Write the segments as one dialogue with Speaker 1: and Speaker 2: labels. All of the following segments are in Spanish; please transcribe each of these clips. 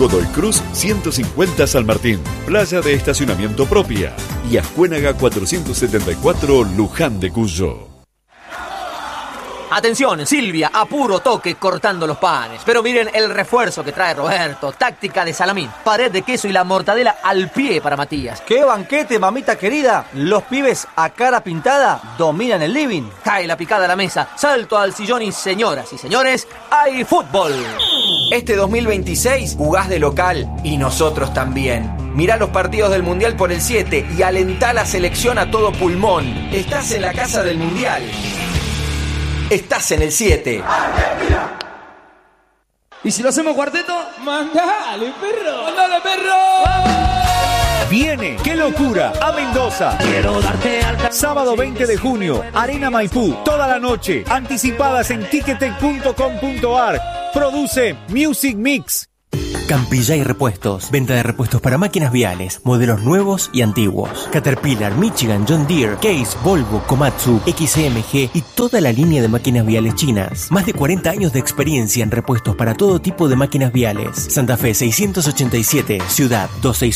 Speaker 1: Godoy Cruz 150 San Martín, playa de estacionamiento propia, y Ascuénaga 474 Luján de Cuyo.
Speaker 2: Atención, Silvia, a puro toque cortando los panes. Pero miren el refuerzo que trae Roberto. Táctica de salamín, pared de queso y la mortadela al pie para Matías.
Speaker 3: ¡Qué banquete, mamita querida! Los pibes a cara pintada dominan el living.
Speaker 2: Cae la picada a la mesa, salto al sillón y señoras y señores, hay fútbol.
Speaker 4: Este 2026 jugás de local y nosotros también. Mirá los partidos del Mundial por el 7 y alentá la selección a todo pulmón. Estás en la casa del Mundial. Estás en el 7.
Speaker 5: ¡Argentina!
Speaker 6: ¿Y si lo hacemos cuarteto?
Speaker 5: ¡Mandale, perro!
Speaker 6: ¡Mandale, perro!
Speaker 7: Viene, qué locura, a Mendoza.
Speaker 6: Quiero darte alta.
Speaker 7: Sábado 20 de junio, Arena Maipú, toda la noche. Anticipadas en ticketek.com.ar. Produce Music Mix.
Speaker 8: Campillay Repuestos. Venta de repuestos para máquinas viales, modelos nuevos y antiguos. Caterpillar, Michigan, John Deere, Case, Volvo, Komatsu, XMG y toda la línea de máquinas viales chinas. Más de 40 años de experiencia en repuestos para todo tipo de máquinas viales. Santa Fe 687, Ciudad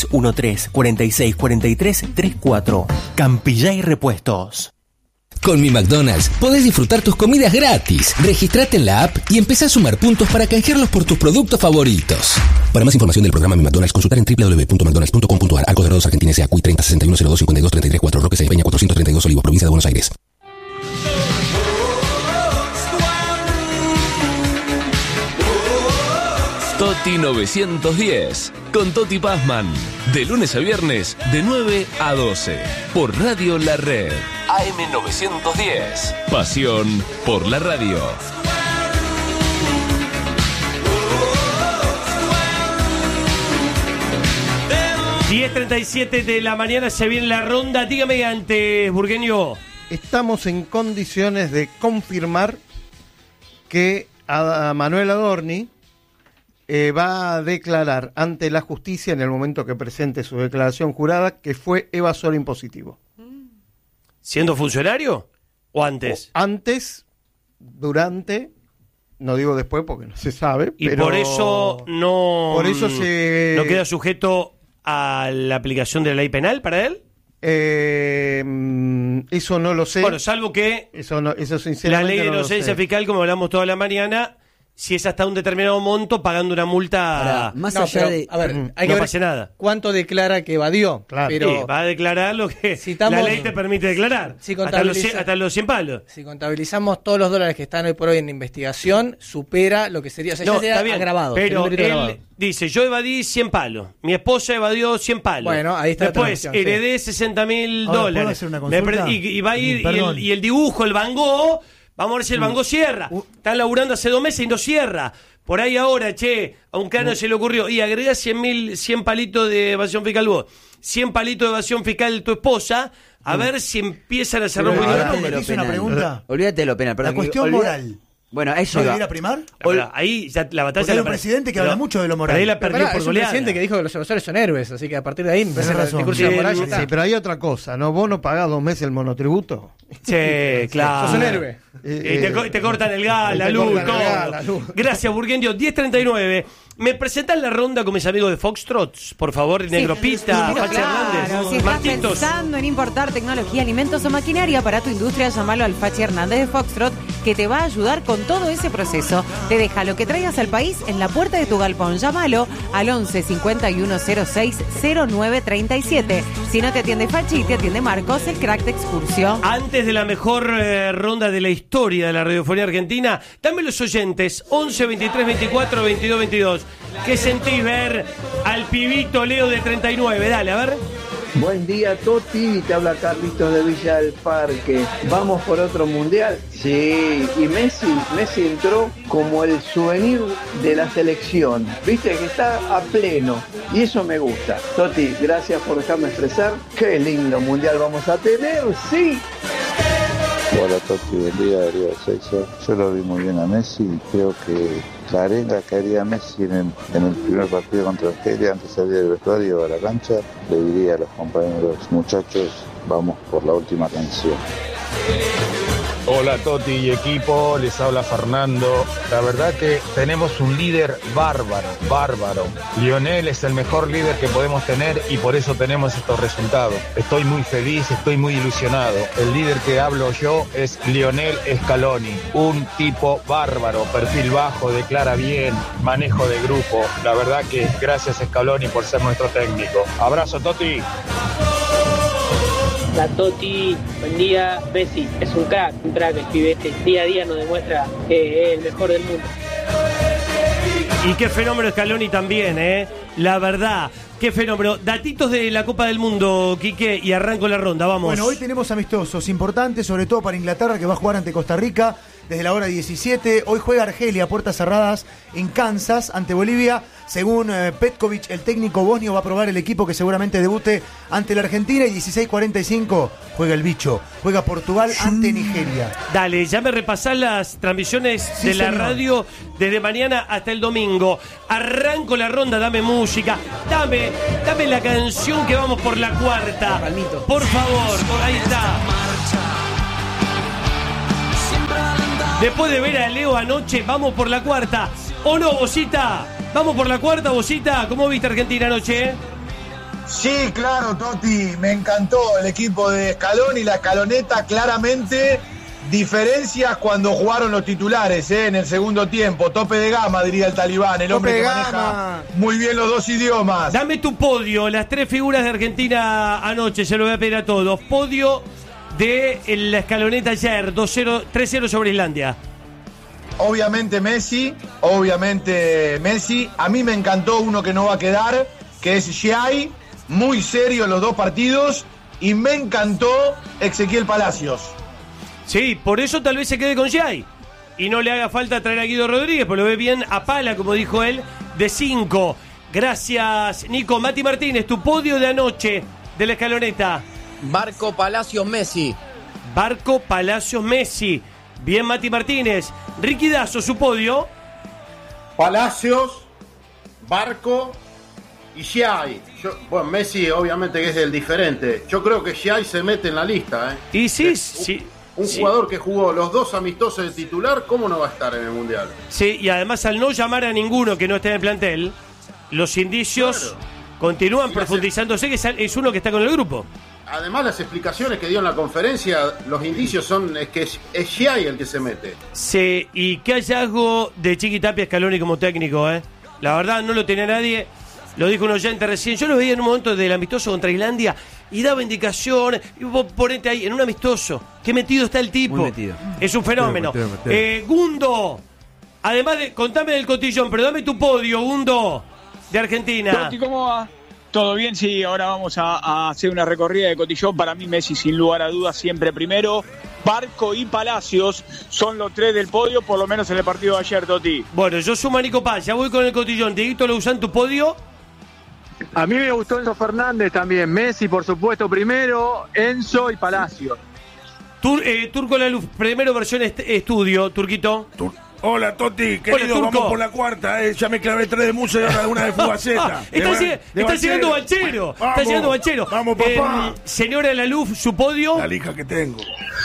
Speaker 8: 2613-4643-34. Campillay Repuestos.
Speaker 9: Con Mi McDonald's podés disfrutar tus comidas gratis. Registrate en la app y empezá a sumar puntos para canjearlos por tus productos favoritos. Para más información del programa Mi McDonald's, consultar en www.mcdonalds.com.ar. Arcos Dorados Argentina S.A. CUI 30 61 02 52 33 4 Roque C. Peña 432 Olivos, provincia de Buenos Aires.
Speaker 10: Toti 910 con Toti Pazman, de lunes a viernes de 9 a 12 por Radio La Red. AM 910, pasión por la radio.
Speaker 11: 10:37 de la mañana se viene la ronda. Dígame antes, Burgueño.
Speaker 12: Estamos en condiciones de confirmar que a Manuel Adorni va a declarar ante la justicia en el momento que presente su declaración jurada que fue evasor impositivo.
Speaker 11: ¿Siendo funcionario o antes?
Speaker 12: Antes, durante, no digo después porque no se sabe.
Speaker 11: Y
Speaker 12: pero
Speaker 11: por eso no queda sujeto a la aplicación de la ley penal para él.
Speaker 12: Eso no lo sé.
Speaker 11: Bueno, salvo que
Speaker 12: eso
Speaker 11: la
Speaker 12: sinceramente
Speaker 11: ley de
Speaker 12: no lo
Speaker 11: inocencia
Speaker 12: sé.
Speaker 11: fiscal, como hablamos toda la mañana, si es hasta un determinado monto, pagando una multa,
Speaker 13: más allá de... A ver, hay que
Speaker 11: no
Speaker 13: ver
Speaker 11: pase nada.
Speaker 13: cuánto declara que evadió.
Speaker 12: Claro.
Speaker 13: Pero
Speaker 11: Sí, va a declarar lo que la ley te permite declarar.
Speaker 13: Si
Speaker 11: hasta los 100 palos.
Speaker 13: Si contabilizamos todos los dólares que están hoy por hoy en investigación, supera lo que sería... O sea, ya
Speaker 11: está bien,
Speaker 13: agravado.
Speaker 11: pero
Speaker 13: sería un delito
Speaker 11: él
Speaker 13: agravado.
Speaker 11: dice, yo evadí 100 palos. Mi esposa evadió 100 palos.
Speaker 13: Bueno, ahí está la
Speaker 11: Después
Speaker 13: transacción,
Speaker 11: heredé $60.000.
Speaker 14: ¿puedo hacer una consulta?
Speaker 11: Y va a ir,
Speaker 14: Perdón.
Speaker 11: y el dibujo, el Van Gogh, vamos a ver si el Van Gogh cierra. Están laburando hace 2 meses y no cierra. Por ahí ahora, a un cano se le ocurrió, y agrega 100 palitos de evasión fiscal vos, 100 palitos de evasión fiscal tu esposa, a ver si empiezan a cerrar un poquito los números.
Speaker 14: ¿Hice una pregunta?
Speaker 5: Olvídate de lo penal.
Speaker 14: La cuestión moral.
Speaker 5: Bueno, a eso
Speaker 14: ¿No
Speaker 5: iba.
Speaker 14: debería primar?
Speaker 11: Ahí ya la batalla...
Speaker 14: Porque hay un presidente que habla mucho de lo moral.
Speaker 11: Pero ahí la perdió por
Speaker 13: es un
Speaker 11: goleada.
Speaker 13: presidente que dijo que los evasores son héroes, así que a partir de ahí empezó el
Speaker 14: razón.
Speaker 13: discurso de la moral. Ya está.
Speaker 12: Sí, pero hay otra cosa, ¿no? Vos no pagás 2 meses el monotributo.
Speaker 11: Sí, claro.
Speaker 13: Sos un héroe.
Speaker 11: Y te cortan el gas, la luz, todo. Gracias, Burguendio. 10:39. ¿Me presentan la ronda con mis amigos de Foxtrots? Por favor, Negro Pita, Fachi Hernández,
Speaker 15: Si estás
Speaker 11: Martitos.
Speaker 15: pensando en importar tecnología, alimentos o maquinaria para tu industria, llamalo al Fachi Hernández de Foxtrot, que te va a ayudar con todo ese proceso. Te deja lo que traigas al país en la puerta de tu galpón. Llámalo al 11 51 06 09 37. Si no te atiende Fachi, te atiende Marcos, el crack de excursión.
Speaker 11: Antes de la mejor ronda de la historia de la radiofonía argentina, dame los oyentes, 11 23 24 22 22. ¿Qué sentís ver al pibito Leo de 39? Dale, a ver.
Speaker 16: Buen día, Toti, te habla Carlitos de Villa del Parque. ¿Vamos por otro mundial? Sí, y Messi entró como el souvenir de la selección. Viste que está a pleno, y eso me gusta. Toti, gracias por dejarme expresar. Qué lindo mundial vamos a tener, sí.
Speaker 17: Hola Toti, buen día, Darío Seixo. Yo lo vi muy bien a Messi y creo que la arenga que haría Messi en el primer partido contra Argelia antes de salir del vestuario a la cancha, le diría a los compañeros, muchachos, vamos por la última canción.
Speaker 18: Hola Toti y equipo, les habla Fernando. La verdad que tenemos un líder bárbaro. Lionel es el mejor líder que podemos tener y por eso tenemos estos resultados. Estoy muy feliz, estoy muy ilusionado. El líder que hablo yo es Lionel Scaloni, un tipo bárbaro, perfil bajo, declara bien, manejo de grupo. La verdad que gracias Scaloni por ser nuestro técnico. Abrazo Toti.
Speaker 19: La Toti, buen día. Messi es un crack el pibete. Día a día nos demuestra que es el mejor del mundo.
Speaker 11: Y qué fenómeno Scaloni también, la verdad. Qué fenómeno. Datitos de la Copa del Mundo, Quique, y arranco la ronda, vamos.
Speaker 14: Bueno, hoy tenemos amistosos importantes, sobre todo para Inglaterra, que va a jugar ante Costa Rica desde la hora 17. Hoy juega Argelia a puertas cerradas en Kansas ante Bolivia. Según Petkovic, el técnico bosnio va a probar el equipo que seguramente debute ante la Argentina. Y 16:45 juega el bicho. Juega Portugal ante Nigeria.
Speaker 11: Dale, ya me repasás las transmisiones de la radio desde mañana hasta el domingo. Arranco la ronda, dame música. Dame la canción que vamos por la cuarta.
Speaker 5: Palmito.
Speaker 11: Por favor, ahí está. Después de ver a Leo anoche, vamos por la cuarta. ¿O no, Bocita? Vamos por la cuarta, Bocita. ¿Cómo viste Argentina anoche?
Speaker 20: Sí, claro, Toti. Me encantó el equipo de Scaloni y la escaloneta. Claramente, diferencias cuando jugaron los titulares en el segundo tiempo. Tope de gama, diría el talibán. El hombre que maneja muy bien los dos idiomas.
Speaker 11: Dame tu podio, las tres figuras de Argentina anoche. Se lo voy a pedir a todos. Podio de la escaloneta ayer, 3-0 sobre Islandia.
Speaker 20: Obviamente Messi. A mí me encantó uno que no va a quedar, que es Giai, muy serio en los dos partidos, y me encantó Ezequiel Palacios.
Speaker 11: Sí, por eso tal vez se quede con Giai y no le haga falta traer a Guido Rodríguez, porque lo ve bien a pala, como dijo él, de 5. Gracias, Nico. Mati Martínez, tu podio de anoche de la escaloneta.
Speaker 5: Barco, Palacios, Messi.
Speaker 11: Barco, Palacios, Messi. Bien, Mati Martínez. Ricky Dazo, su podio.
Speaker 21: Palacios, Barco y Giai. Bueno, Messi obviamente que es el diferente. Yo creo que Giai se mete en la lista.
Speaker 11: Y sí.
Speaker 21: Un jugador que jugó los dos amistosos de titular, ¿cómo no va a estar en el Mundial?
Speaker 11: Sí, y además al no llamar a ninguno que no esté en el plantel, los indicios continúan profundizándose, que es uno que está con el grupo.
Speaker 21: Además, las explicaciones que dio en la conferencia, los indicios son que es Giai el que se mete.
Speaker 11: Sí, y qué hallazgo de Chiqui Tapia Scaloni como técnico, La verdad, no lo tenía nadie. Lo dijo un oyente recién. Yo lo veía en un momento del amistoso contra Islandia y daba indicaciones. Y vos ponete ahí, en un amistoso. Qué metido está el tipo.
Speaker 5: Muy metido.
Speaker 11: Es un fenómeno. Gundo, además de, contame del cotillón, pero dame tu podio, Gundo, de Argentina.
Speaker 22: Toti, ¿cómo va? ¿Todo bien? Sí, ahora vamos a hacer una recorrida de cotillón. Para mí Messi, sin lugar a dudas, siempre primero. Barco y Palacios son los tres del podio, por lo menos en el partido de ayer, Toti.
Speaker 11: Bueno, yo sumo a Nico Paz, ya voy con el cotillón. Dieguito Luzán, tu podio.
Speaker 23: A mí me gustó Enzo Fernández también. Messi, por supuesto, primero. Enzo y Palacios.
Speaker 11: Turco La Luz, primero versión estudio, Turquito.
Speaker 24: Hola Toti, querido,
Speaker 11: Hola,
Speaker 24: vamos por la cuarta, ya me clavé 3 de Musa y ahora una de Fugaceta.
Speaker 11: Está llegando Banchero. Está llegando Banchero.
Speaker 24: Vamos, papá.
Speaker 11: Señora La Luz, su podio.
Speaker 24: La lija que tengo.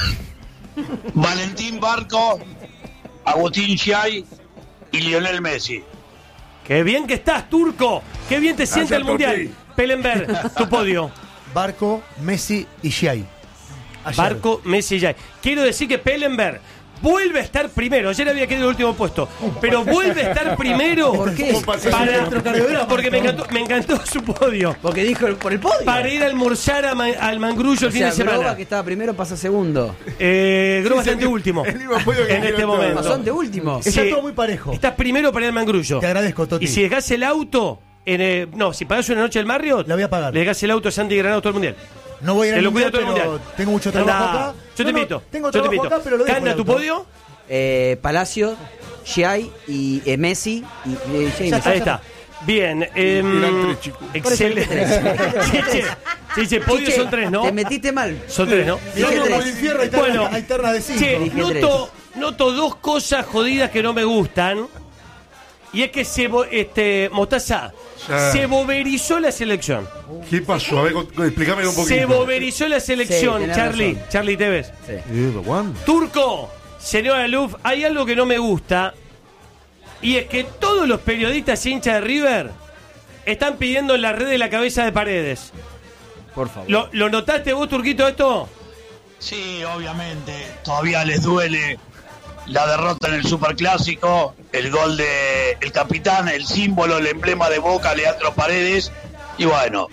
Speaker 25: Valentín Barco, Agustín Giai y Lionel Messi.
Speaker 11: Qué bien que estás, Turco. Qué bien te siente el Mundial. Pellenberg, tu podio.
Speaker 14: Barco, Messi y Giai.
Speaker 11: Barco, Messi y Giai. Quiero decir que Pellenberg vuelve a estar primero. Ayer había quedado en el último puesto, pero vuelve a estar primero.
Speaker 5: ¿Por qué?
Speaker 11: Porque me encantó su podio.
Speaker 5: Porque dijo por el podio.
Speaker 11: Para ir a almorzar al Mangrullo el fin de semana.
Speaker 5: Groba, que estaba primero, pasa segundo.
Speaker 11: Groba está último. En este momento.
Speaker 5: Son de último.
Speaker 14: Está todo muy parejo.
Speaker 11: Estás primero para ir al Mangrullo.
Speaker 14: Te agradezco, Toti.
Speaker 11: Y si dejás el auto, si pagás una noche al Marriott,
Speaker 14: la voy a pagar.
Speaker 11: Le dejás el auto a Santi Granado todo el Mundial.
Speaker 14: No voy a ir al
Speaker 11: mundial,
Speaker 14: pero tengo mucho trabajo acá.
Speaker 11: Yo te invito.
Speaker 14: Tengo trabajo acá, pero lo dejo.
Speaker 11: Canda, ¿tu podio?
Speaker 5: Palacio, Giai y Messi.
Speaker 11: Ahí está. Bien. Excelente. Chiche, podio son 3, ¿no?
Speaker 5: Te metiste mal.
Speaker 11: Son 3, ¿no?
Speaker 14: Bueno, hay terna de 5.
Speaker 11: Noto 2 cosas jodidas que no me gustan. Y es que Mostaza, se boberizó la selección.
Speaker 24: ¿Qué pasó? A ver, explícamelo un poquito.
Speaker 11: Se boberizó la selección,
Speaker 24: Sí,
Speaker 11: Charlie.
Speaker 24: razón.
Speaker 11: Charlie Tevez.
Speaker 24: ¿Cuándo?
Speaker 11: Turco, señor Aluf, hay algo que no me gusta. Y es que todos los periodistas hinchas de River están pidiendo en la red de la cabeza de Paredes.
Speaker 5: Por favor.
Speaker 11: ¿Lo notaste vos, Turquito, esto?
Speaker 25: Sí, obviamente. Todavía les duele la derrota en el Superclásico, el gol de el capitán, el símbolo, el emblema de Boca, Leandro Paredes. Y bueno,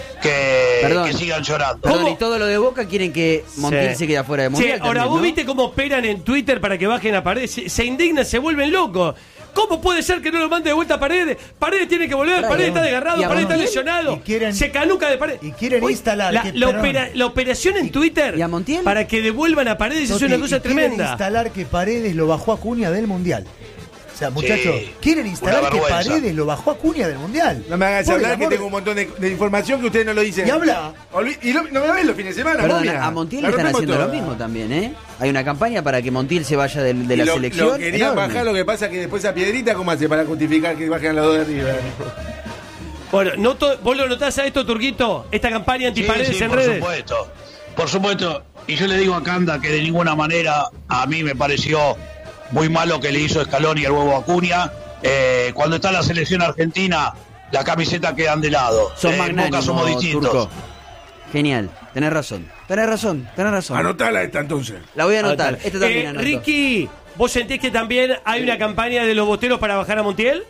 Speaker 25: que sigan llorando.
Speaker 5: Perdón, y todo lo de Boca quieren que Montiel se quede afuera de Mundial.
Speaker 11: Sí, ahora
Speaker 5: también,
Speaker 11: vos
Speaker 5: ¿no?
Speaker 11: viste cómo operan en Twitter para que bajen a Paredes. Se indignan, se vuelven locos. ¿Cómo puede ser que no lo mande de vuelta a Paredes? Paredes tiene que volver, Paredes está desgarrado, Paredes está lesionado. Se canuca de Paredes.
Speaker 14: Y quieren instalar
Speaker 11: la operación en Twitter para que devuelvan a Paredes es una cosa tremenda.
Speaker 14: Quieren instalar que Paredes lo bajó a Acuña del Mundial. O sea, muchachos, quieren instalar
Speaker 24: una
Speaker 14: que
Speaker 24: vergüenza.
Speaker 14: Paredes lo bajó a Acuña del Mundial.
Speaker 24: No me hagas
Speaker 14: Por el
Speaker 24: hablar que
Speaker 14: amor
Speaker 24: tengo un montón de información que ustedes no lo dicen.
Speaker 14: Y habla.
Speaker 24: Y no me ven los fines de semana.
Speaker 5: Perdón,
Speaker 24: momia.
Speaker 5: a Montiel
Speaker 24: La
Speaker 5: le están
Speaker 24: rompemos
Speaker 5: haciendo
Speaker 24: toda.
Speaker 5: lo mismo también, ¿eh? Hay una campaña para que Montiel se vaya de la
Speaker 24: Lo
Speaker 5: selección.
Speaker 24: querían
Speaker 5: enorme.
Speaker 24: bajar, lo que pasa es que después a Piedrita, ¿cómo hace para justificar que bajen a los dos de River?
Speaker 11: Bueno, ¿vos lo notás a esto, Turquito? Esta campaña anti-Paredes
Speaker 25: Sí,
Speaker 11: en
Speaker 25: por
Speaker 11: redes.
Speaker 25: supuesto. Por supuesto. Y yo le digo a Canda que de ninguna manera a mí me pareció muy malo que le hizo Scaloni el huevo a Acuña. Cuando está la selección argentina, la camiseta quedan de lado.
Speaker 5: Son
Speaker 25: En Boca
Speaker 5: magnánimos,
Speaker 25: somos distintos.
Speaker 5: Turco. Genial, tenés razón.
Speaker 24: Anotala esta entonces.
Speaker 5: La voy a anotar. Esta también anoto.
Speaker 11: Ricky, ¿vos sentís que también hay una campaña de los boteros para bajar a Montiel?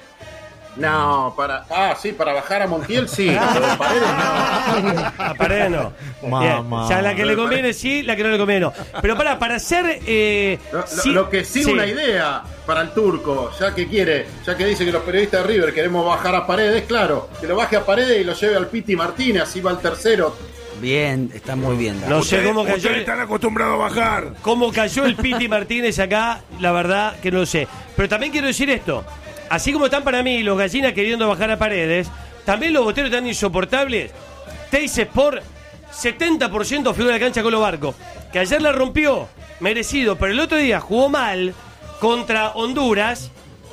Speaker 21: No, sí, para bajar a Montiel sí, pero de Paredes no.
Speaker 11: A Paredes no. Bien. O sea, la que le conviene sí, la que no le conviene no. Pero para hacer...
Speaker 21: Lo que sí, una idea para el Turco, ya que dice que los periodistas de River queremos bajar a Paredes, claro, que lo baje a Paredes y lo lleve al Piti Martínez, así va el tercero.
Speaker 5: Bien, está muy bien.
Speaker 11: No sé cómo cayó.
Speaker 24: Ustedes están acostumbrados a bajar.
Speaker 11: Cómo cayó el Piti Martínez acá, la verdad que no lo sé. Pero también quiero decir esto. Así como están para mí los gallinas queriendo bajar a Paredes, también los boteros están insoportables. Teis Sport, 70% figura de la cancha con los barcos. Que ayer la rompió, merecido, pero el otro día jugó mal contra Honduras.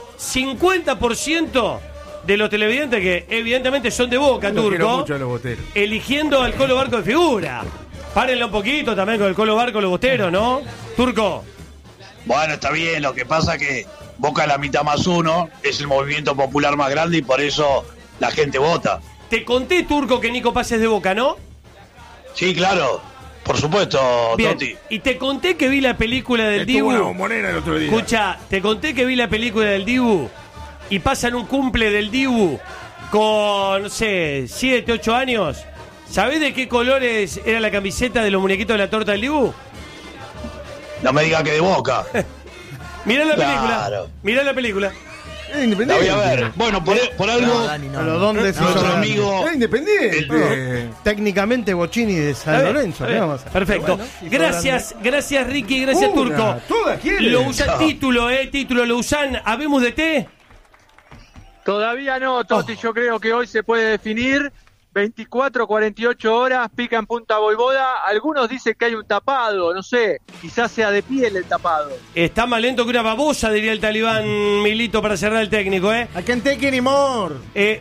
Speaker 11: 50% de los televidentes que evidentemente son de Boca,
Speaker 24: Yo quiero
Speaker 11: Turco,
Speaker 24: mucho a los boteros.
Speaker 11: eligiendo al Colo Barco de figura. Párenlo un poquito también con el Colo Barco, los boteros, ¿no? Turco.
Speaker 25: Bueno, está bien, lo que pasa que Boca la mitad más uno, es el movimiento popular más grande y por eso la gente vota.
Speaker 11: Te conté, Turco, que Nico Paz es de Boca, ¿no?
Speaker 25: Sí, claro, por supuesto,
Speaker 11: Bien.
Speaker 25: Toti.
Speaker 11: Y te conté que vi la película del
Speaker 24: Estuvo
Speaker 11: Dibu.
Speaker 24: una bombonera el otro día.
Speaker 11: Escucha, te conté que vi la película del Dibu y pasan un cumple del Dibu con, no sé, 7, 8 años. ¿Sabés de qué colores era la camiseta de los muñequitos de la torta del Dibu?
Speaker 25: No me diga que de Boca.
Speaker 11: Mirá la
Speaker 25: Claro.
Speaker 11: película. Mirá la película.
Speaker 25: La voy a ver. Bueno, por algo,
Speaker 12: Pero ¿dónde se
Speaker 25: nuestro
Speaker 12: hizo?
Speaker 25: amigo...
Speaker 24: Es independiente.
Speaker 12: Técnicamente Bocini de San
Speaker 11: Está bien,
Speaker 12: Lorenzo.
Speaker 11: está
Speaker 12: ¿qué
Speaker 11: bien.
Speaker 12: vamos a hacer?
Speaker 11: Perfecto.
Speaker 12: Pero bueno,
Speaker 11: Gracias Ricky, gracias Turco.
Speaker 24: Todas quieren.
Speaker 11: Lo usan título, lo usan. ¿Habemos de té?
Speaker 23: Todavía no, Toti, yo creo que hoy se puede definir 24, 48 horas, pica en Punta Voivoda. Algunos dicen que hay un tapado, no sé, quizás sea de piel el tapado.
Speaker 11: Está más lento que una babosa, diría el talibán Milito para cerrar el técnico, ¿eh?
Speaker 12: I can't take anymore.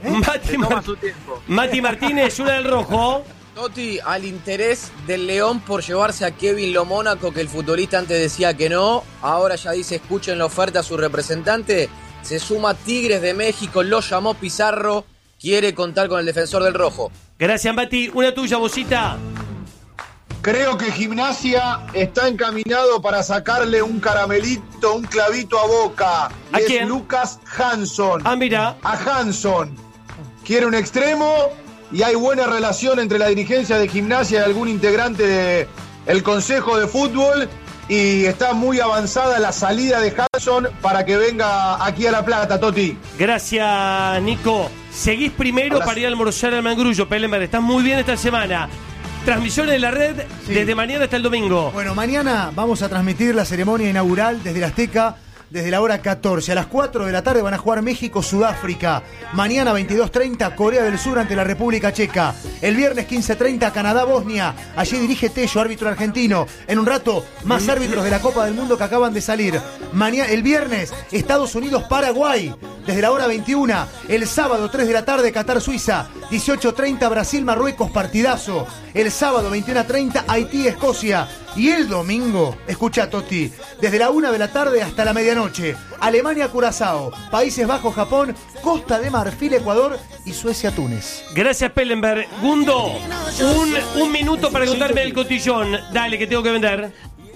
Speaker 11: Mati Martínez, una del rojo.
Speaker 1: Toti, al interés del León por llevarse a Kevin Lo Mónaco, que el futbolista antes decía que no, ahora ya dice escuchen la oferta a su representante, se suma Tigres de México, lo llamó Pizarro, quiere contar con el defensor del rojo.
Speaker 11: Gracias, Mati. Una tuya, Bocita.
Speaker 20: Creo que Gimnasia está encaminado para sacarle un caramelito, un clavito a Boca.
Speaker 11: ¿A
Speaker 20: Es
Speaker 11: quién?
Speaker 20: Lucas Hanson.
Speaker 11: Ah, mira.
Speaker 20: A Hanson. Quiere un extremo y hay buena relación entre la dirigencia de Gimnasia y algún integrante del Consejo de Fútbol. Y está muy avanzada la salida de Hanson para que venga aquí a La Plata, Toti.
Speaker 11: Gracias, Nico. Seguís primero para ir a almorzar al Mangrullo, Pelenberg. Estás muy bien esta semana. Transmisiones de la red desde mañana hasta el domingo.
Speaker 14: Bueno, mañana vamos a transmitir la ceremonia inaugural desde la Azteca desde la hora 14. A las 4 de la tarde van a jugar México-Sudáfrica. Mañana 22:30 Corea del Sur ante la República Checa. El viernes 15:30 Canadá-Bosnia. Allí dirige Tello, árbitro argentino. En un rato, más árbitros de la Copa del Mundo que acaban de salir. El viernes, Estados Unidos-Paraguay. Desde la hora 21. El sábado 3 de la tarde Qatar-Suiza. 18:30 Brasil-Marruecos, partidazo. El sábado 21:30 Haití-Escocia. Y el domingo, escucha Toti, desde la 1 de la tarde hasta la medianoche, Alemania-Curazao, Países Bajos-Japón, Costa de Marfil, Ecuador y Suecia-Túnez.
Speaker 11: Gracias, Pellenberg. Gundo, un minuto para contarme el cotillón. Dale, que tengo que vender.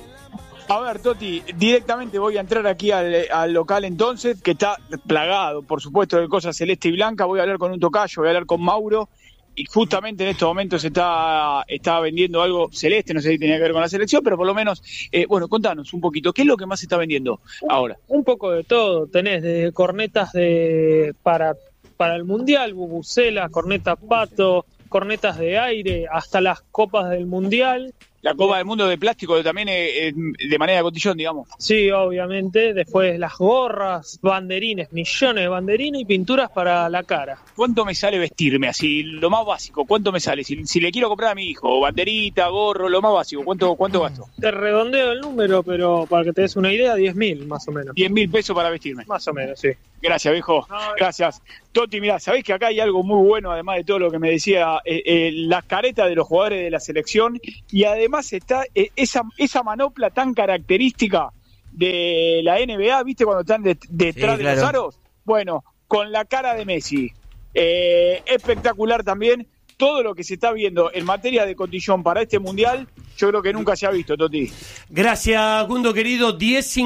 Speaker 22: A ver, Toti, directamente voy a entrar aquí al local entonces, que está plagado, por supuesto, de cosas celeste y blanca. Voy a hablar con un tocayo, voy a hablar con Mauro. Y justamente en estos momentos se está vendiendo algo celeste, no sé si tenía que ver con la selección, pero por lo menos, bueno, contanos un poquito, ¿qué es lo que más se está vendiendo ahora?
Speaker 19: Un poco de todo, tenés desde cornetas para el Mundial, bubucelas, cornetas pato, cornetas de aire, hasta las copas del Mundial.
Speaker 22: La Copa del Mundo de plástico también de manera de cotillón, digamos.
Speaker 19: Sí, obviamente. Después las gorras, banderines, millones de banderines y pinturas para la cara.
Speaker 22: ¿Cuánto me sale vestirme así? Lo más básico, ¿cuánto me sale? Si le quiero comprar a mi hijo, banderita, gorro, lo más básico, ¿cuánto gasto?
Speaker 19: Te redondeo el número, pero para que te des una idea, 10.000 más o menos.
Speaker 22: 10.000 pesos para vestirme.
Speaker 19: Más o menos, sí.
Speaker 22: Gracias, viejo. Gracias. Toti, mirá, sabés que acá hay algo muy bueno, además de todo lo que me decía, la careta de los jugadores de la selección, y además está esa manopla tan característica de la NBA, ¿viste? Cuando están detrás de los aros. Bueno, con la cara de Messi. Espectacular también. Todo lo que se está viendo en materia de cotillón para este Mundial, yo creo que nunca se ha visto, Toti.
Speaker 11: Gracias, Gundo querido.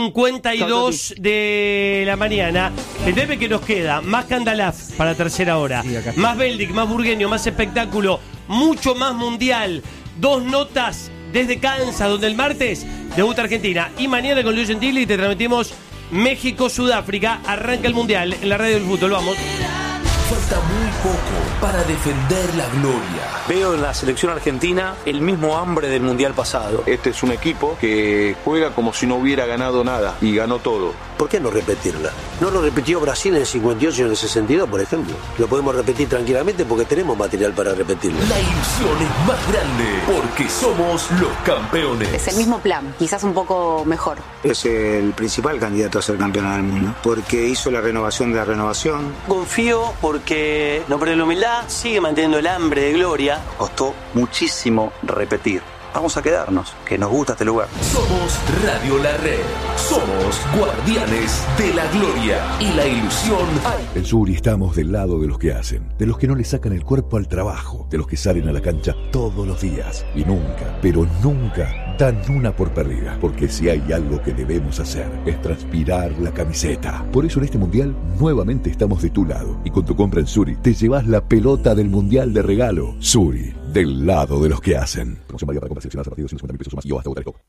Speaker 11: 10:52 de la mañana. El debe que nos queda, más Candalaf para tercera hora, más Beldic, más Burgueño, más espectáculo, mucho más Mundial. 2 notas desde Kansas, donde el martes debuta Argentina. Y mañana con Luis Gentili te transmitimos México-Sudáfrica. Arranca el Mundial en la radio del fútbol. Vamos.
Speaker 10: Falta muy poco para defender la gloria.
Speaker 2: Veo en la selección argentina el mismo hambre del Mundial pasado.
Speaker 3: Este es un equipo que juega como si no hubiera ganado nada y ganó todo.
Speaker 4: ¿Por qué no repetirla? No lo repitió Brasil en el 58 y en el 62, por ejemplo. Lo podemos repetir tranquilamente porque tenemos material para repetirlo.
Speaker 10: La ilusión es más grande porque somos los campeones.
Speaker 6: Es el mismo plan, quizás un poco mejor.
Speaker 7: Es el principal candidato a ser campeón del mundo porque hizo la renovación de la renovación.
Speaker 26: Confío porque no pierde la humildad, sigue manteniendo el hambre de gloria.
Speaker 7: Costó muchísimo repetir. Vamos a quedarnos, que nos gusta este lugar.
Speaker 10: Somos Radio La Red. Somos guardianes de la gloria y la ilusión.
Speaker 27: En Suri estamos del lado de los que hacen, de los que no le sacan el cuerpo al trabajo, de los que salen a la cancha todos los días y nunca, pero nunca dan una por perdida. Porque si hay algo que debemos hacer es transpirar la camiseta. Por eso en este Mundial nuevamente estamos de tu lado. Y con tu compra en Suri te llevas la pelota del Mundial de regalo. Suri, del lado de los que hacen. Promoción válida para compras seleccionadas a partir de 150.000 pesos más y hasta votar el copo.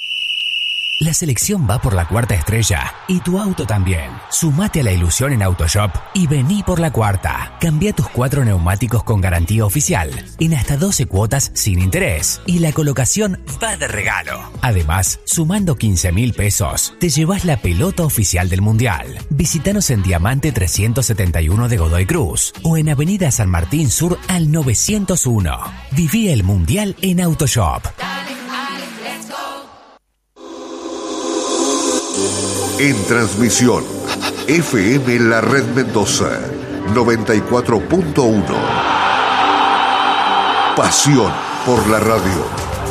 Speaker 28: La selección va por la 4ª estrella y tu auto también. Sumate a la ilusión en Autoshop y vení por la 4ª. Cambia tus 4 neumáticos con garantía oficial en hasta 12 cuotas sin interés y la colocación va de regalo. Además, sumando 15.000 pesos, te llevas la pelota oficial del Mundial. Visítanos en Diamante 371 de Godoy Cruz o en Avenida San Martín Sur al 901. Viví el Mundial en Autoshop.
Speaker 29: En transmisión, FM La Red Mendoza, 94.1. Pasión por la radio.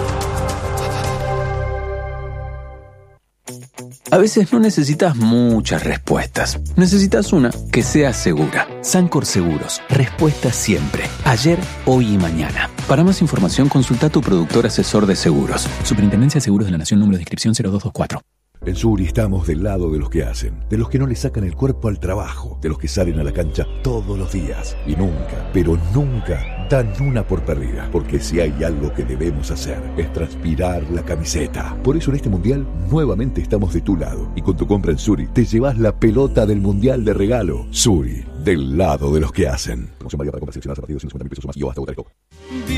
Speaker 30: A veces no necesitas muchas respuestas. Necesitas una que sea segura. Sancor Seguros. Respuesta siempre. Ayer, hoy y mañana. Para más información, consulta a tu productor asesor de seguros. Superintendencia de Seguros de la Nación, número de inscripción 0224.
Speaker 27: En Suri estamos del lado de los que hacen, de los que no le sacan el cuerpo al trabajo, de los que salen a la cancha todos los días y nunca, pero nunca dan una por perdida. Porque si hay algo que debemos hacer es transpirar la camiseta. Por eso en este Mundial nuevamente estamos de tu lado. Y con tu compra en Suri te llevas la pelota del Mundial de regalo. Suri, del lado de los que hacen. Promoción válida para compras seleccionadas a partir de 150.000 pesos más y hasta votar el copo.